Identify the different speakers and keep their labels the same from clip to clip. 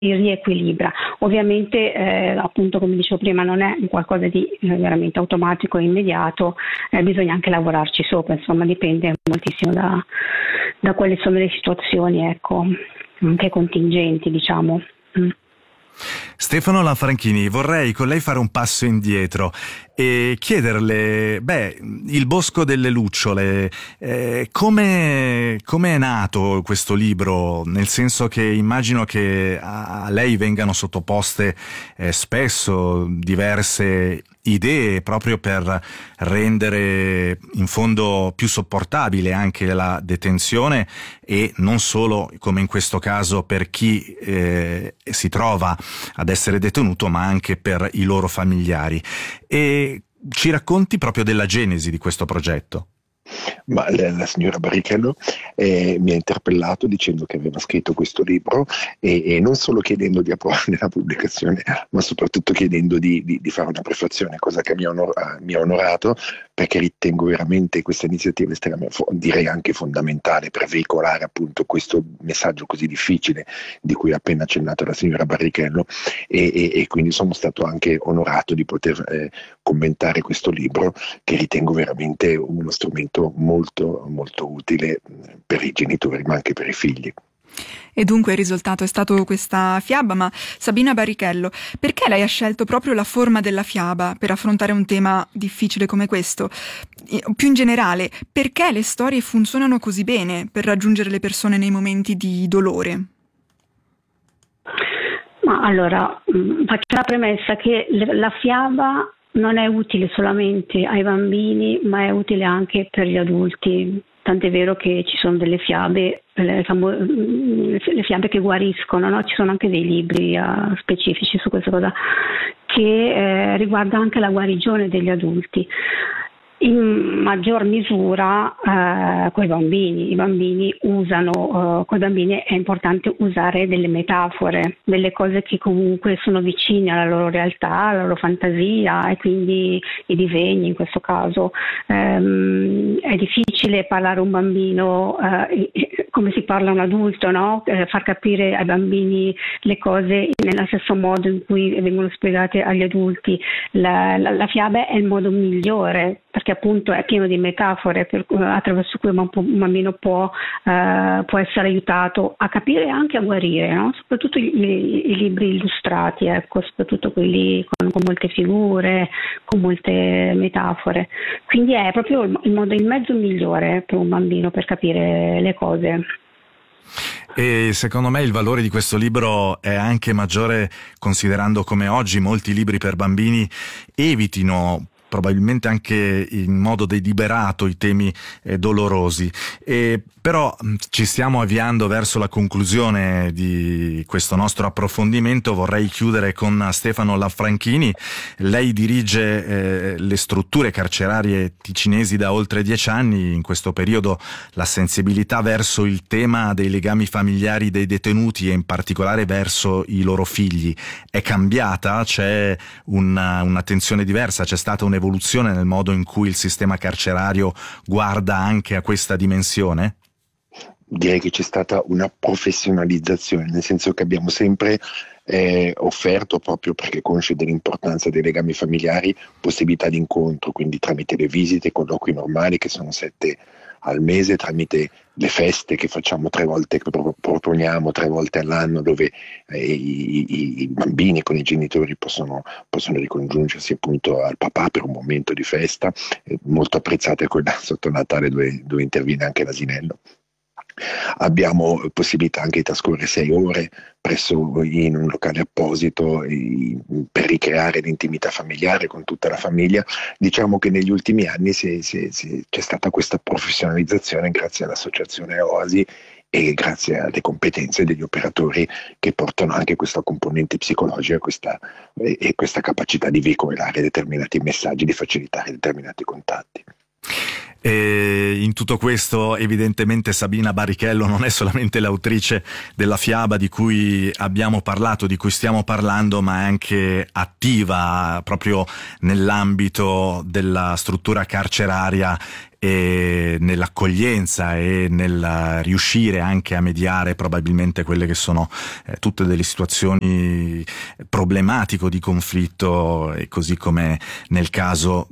Speaker 1: riequilibra. Ovviamente appunto, come dicevo prima, non è qualcosa di veramente automatico e immediato, bisogna anche lavorarci sopra, insomma dipende moltissimo da quali sono le situazioni, ecco, anche contingenti, diciamo.
Speaker 2: Stefano Lanfranchini, vorrei con lei fare un passo indietro e chiederle, Il Bosco delle Lucciole, come è nato questo libro? Nel senso che immagino che a lei vengano sottoposte spesso diverse idee proprio per rendere in fondo più sopportabile anche la detenzione, e non solo, come in questo caso, per chi si trova ad essere detenuto, ma anche per i loro familiari. E ci racconti proprio della genesi di questo progetto?
Speaker 3: Ma la signora Barrichello mi ha interpellato dicendo che aveva scritto questo libro e non solo chiedendo di approvare la pubblicazione, ma soprattutto chiedendo di fare una prefazione, cosa che mi ha onorato, perché ritengo veramente questa iniziativa estremamente, direi anche fondamentale, per veicolare appunto questo messaggio così difficile di cui ha appena accennato la signora Barrichello, e quindi sono stato anche onorato di poter commentare questo libro, che ritengo veramente uno strumento molto molto utile per i genitori ma anche per i figli.
Speaker 4: E dunque il risultato è stato questa fiaba. Ma Sabina Barrichello, perché lei ha scelto proprio la forma della fiaba per affrontare un tema difficile come questo? Più in generale, perché le storie funzionano così bene per raggiungere le persone nei momenti di dolore?
Speaker 1: Ma allora, faccio la premessa che la fiaba non è utile solamente ai bambini, ma è utile anche per gli adulti. Tant'è vero che ci sono delle fiabe, le fiabe che guariscono, no? Ci sono anche dei libri specifici su questa cosa, che riguarda anche la guarigione degli adulti. In maggior misura coi bambini. I bambini usano, coi bambini è importante usare delle metafore, delle cose che comunque sono vicine alla loro realtà, alla loro fantasia, e quindi i disegni in questo caso. È difficile parlare a un bambino come si parla a un adulto, no? Far capire ai bambini le cose nello stesso modo in cui vengono spiegate agli adulti. La fiaba è il modo migliore, perché appunto è pieno di metafore attraverso cui un bambino può essere aiutato a capire e anche a guarire, no? Soprattutto i libri illustrati, ecco, soprattutto quelli con molte figure, con molte metafore. Quindi è proprio il mezzo migliore per un bambino per capire le cose.
Speaker 2: E secondo me il valore di questo libro è anche maggiore, considerando come oggi molti libri per bambini evitino, probabilmente anche in modo deliberato, i temi dolorosi. Però ci stiamo avviando verso la conclusione di questo nostro approfondimento. Vorrei chiudere con Stefano Lanfranchini. Lei dirige le strutture carcerarie ticinesi da oltre 10 anni. In questo periodo la sensibilità verso il tema dei legami familiari dei detenuti, e in particolare verso i loro figli, è cambiata? C'è un'attenzione diversa? C'è stata un'evoluzione nel modo in cui il sistema carcerario guarda anche a questa dimensione?
Speaker 3: Direi che c'è stata una professionalizzazione, nel senso che abbiamo sempre offerto, proprio perché consci dell'importanza dei legami familiari, possibilità di incontro, quindi tramite le visite, colloqui normali che sono 7 al mese, tramite le feste che facciamo 3 volte, che proponiamo 3 volte all'anno, dove i bambini con i genitori possono ricongiungersi appunto al papà per un momento di festa. Molto apprezzata è quella sotto Natale dove interviene anche l'asinello. Abbiamo possibilità anche di trascorrere 6 ore in un locale apposito per ricreare l'intimità familiare con tutta la famiglia. Diciamo che negli ultimi anni c'è stata questa professionalizzazione grazie all'associazione Oasi e grazie alle competenze degli operatori, che portano anche questa componente psicologica e questa capacità di veicolare determinati messaggi, di facilitare determinati contatti.
Speaker 2: E in tutto questo evidentemente Sabina Barrichello non è solamente l'autrice della fiaba di cui abbiamo parlato, di cui stiamo parlando, ma è anche attiva proprio nell'ambito della struttura carceraria e nell'accoglienza e nel riuscire anche a mediare probabilmente quelle che sono tutte delle situazioni problematiche di conflitto, e così come nel caso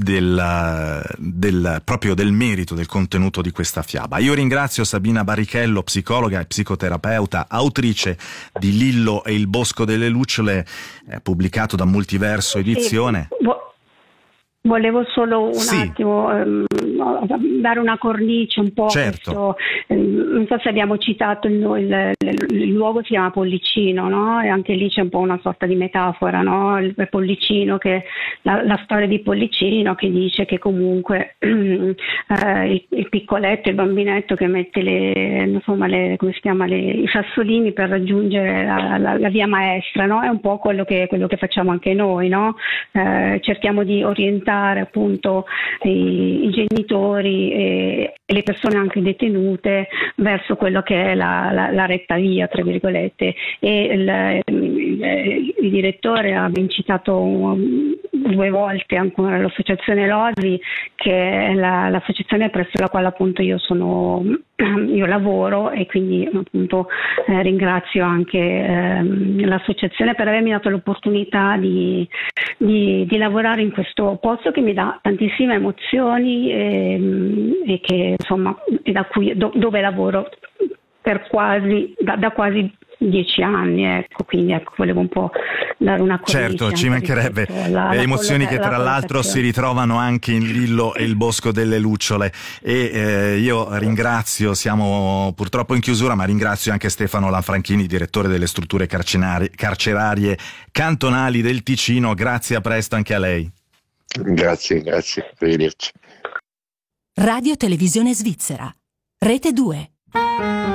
Speaker 2: proprio del merito, del contenuto di questa fiaba. Io ringrazio Sabina Barichello, psicologa e psicoterapeuta, autrice di Lillo e il bosco delle lucciole, pubblicato da Multiverso Edizione.
Speaker 1: Volevo solo un attimo dare una cornice un po'.
Speaker 2: Certo.
Speaker 1: Non so se abbiamo citato il luogo, si chiama Pollicino, no? E anche lì c'è un po' una sorta di metafora, no? Il Pollicino, che la storia di Pollicino, che dice che comunque il piccoletto, il bambinetto che mette i sassolini per raggiungere la via maestra, no? È un po' quello che facciamo anche noi, no? Cerchiamo di orientare appunto i genitori e le persone anche detenute verso quello che è la retta via, tra virgolette. E il direttore ha ben citato 2 volte ancora l'associazione LOSI, che è l'associazione presso la quale appunto io lavoro, e quindi appunto ringrazio anche l'associazione per avermi dato l'opportunità di lavorare in questo posto che mi dà tantissime emozioni e che insomma dove lavoro per da quasi 10 anni, ecco, quindi volevo un po' dare una cornice.
Speaker 2: Certo, ci mancherebbe, le emozioni che tra l'altro si ritrovano anche in Lillo e il bosco delle lucciole, e io ringrazio, siamo purtroppo in chiusura, ma ringrazio anche Stefano Lanfranchini, direttore delle strutture carcerarie cantonali del Ticino. Grazie, a presto anche a lei.
Speaker 3: Grazie, arrivederci.
Speaker 5: Radio Televisione Svizzera, Rete 2.